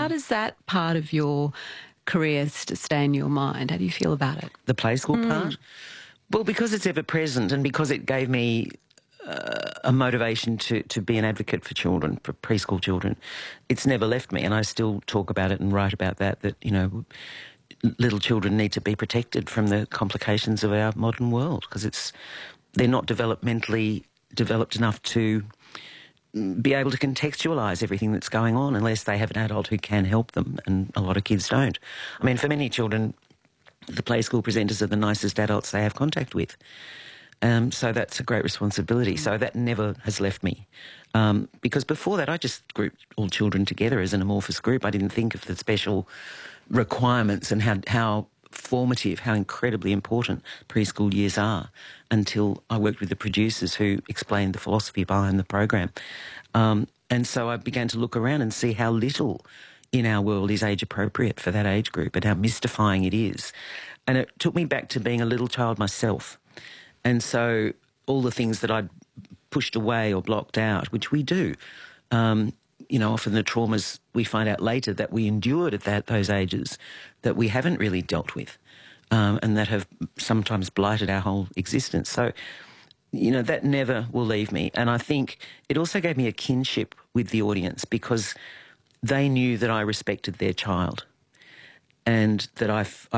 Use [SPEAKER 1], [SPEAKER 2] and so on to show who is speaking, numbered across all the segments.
[SPEAKER 1] How does that part of your career stay in your mind? How do you feel about it?
[SPEAKER 2] The play school part? Well, because it's ever present and because it gave me a motivation to be an advocate for children, for preschool children, it's never left me. And I still talk about it and write about that, you know, little children need to be protected from the complications of our modern world because they're not developmentally developed enough to be able to contextualise everything that's going on unless they have an adult who can help them, and a lot of kids don't. I mean, for many children, the play school presenters are the nicest adults they have contact with. So that's a great responsibility. So that never has left me. Because before that, I just grouped all children together as an amorphous group. I didn't think of the special requirements and how formative, how incredibly important preschool years are until I worked with the producers who explained the philosophy behind the program. And so I began to look around and see how little in our world is age appropriate for that age group and how mystifying it is. And it took me back to being a little child myself. And so all the things that I'd pushed away or blocked out, which we do, you know, often the traumas we find out later that we endured at those ages that we haven't really dealt with and that have sometimes blighted our whole existence. So, you know, that never will leave me. And I think it also gave me a kinship with the audience because they knew that I respected their child and that I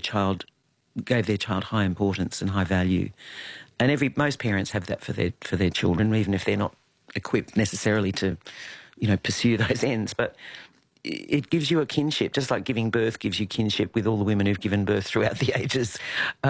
[SPEAKER 2] gave their child high importance and high value. And most parents have that for their children, even if they're not equipped necessarily to, you know, pursue those ends. But it gives you a kinship, just like giving birth gives you kinship with all the women who've given birth throughout the ages.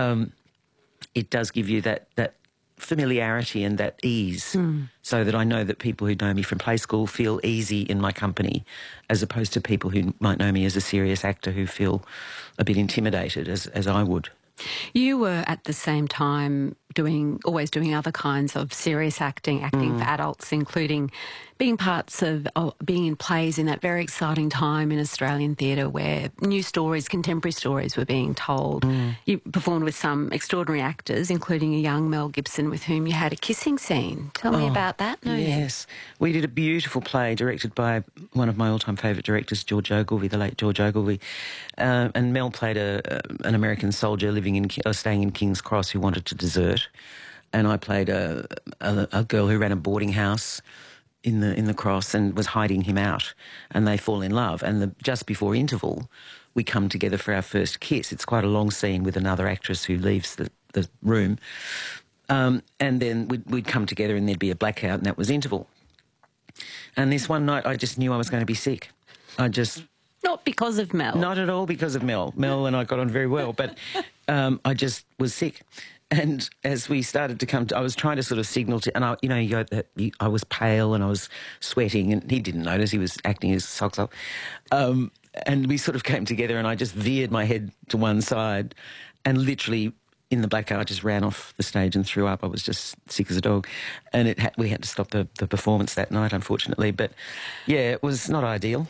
[SPEAKER 2] It does give you that familiarity and that ease so that I know that people who know me from play school feel easy in my company as opposed to people who might know me as a serious actor who feel a bit intimidated as I would.
[SPEAKER 1] You were at the same time always doing other kinds of serious acting for adults, including being being in plays in that very exciting time in Australian theatre where new stories, contemporary stories were being told. You performed with some extraordinary actors, including a young Mel Gibson with whom you had a kissing scene. Tell me about that.
[SPEAKER 2] Yes. We did a beautiful play directed by one of my all-time favourite directors, George Ogilvy, the late George Ogilvy. And Mel played an American soldier staying in King's Cross who wanted to desert. And I played a girl who ran a boarding house in the Cross and was hiding him out, and they fall in love. And just before interval, we come together for our first kiss. It's quite a long scene with another actress who leaves the room. And then we'd come together and there'd be a blackout, and that was interval. And this one night I just knew I was going to be sick.
[SPEAKER 1] Not because of Mel.
[SPEAKER 2] Not at all because of Mel. Mel and I got on very well, but I just was sick. And as we started to come I was trying to sort of signal to, and I was pale and I was sweating, and he didn't notice. He was acting his socks off. And we sort of came together, and I just veered my head to one side, and literally in the blackout I just ran off the stage and threw up. I was just sick as a dog, and we had to stop the performance that night, unfortunately. But yeah, it was not ideal.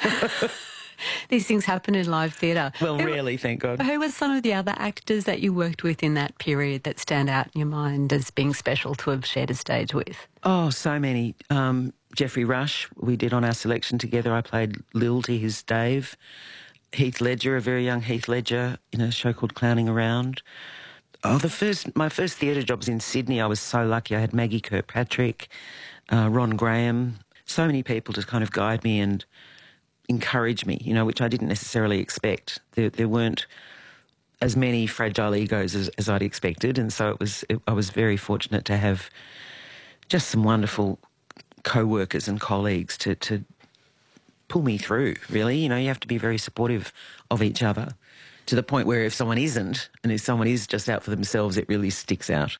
[SPEAKER 1] These things happen in live theatre.
[SPEAKER 2] Well, really, thank God.
[SPEAKER 1] Who were some of the other actors that you worked with in that period that stand out in your mind as being special to have shared a stage with? Oh,
[SPEAKER 2] so many. Geoffrey Rush, we did on our selection together. I played Lil to his Dave. Heath Ledger, a very young Heath Ledger, in a show called Clowning Around. Oh, my first theatre jobs in Sydney, I was so lucky. I had Maggie Kirkpatrick, Ron Graham, so many people to kind of guide me and encourage me, you know, which I didn't necessarily expect. There weren't as many fragile egos as I'd expected, and so I was very fortunate to have just some wonderful co-workers and colleagues to pull me through, really. You know, you have to be very supportive of each other to the point where if someone isn't, and if someone is just out for themselves, it really sticks out.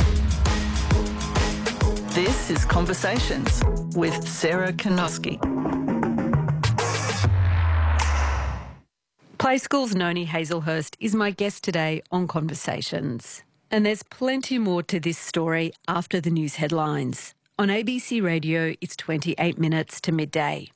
[SPEAKER 3] This is Conversations with Sarah Kanoski.
[SPEAKER 1] Play School's Noni Hazelhurst is my guest today on Conversations. And there's plenty more to this story after the news headlines. On ABC Radio, it's 28 minutes to midday.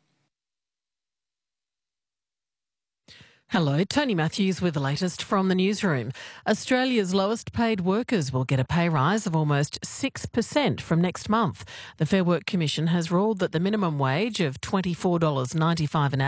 [SPEAKER 4] Hello, Tony Matthews with the latest from the newsroom. Australia's lowest paid workers will get a pay rise of almost 6% from next month. The Fair Work Commission has ruled that the minimum wage of $24.95 an hour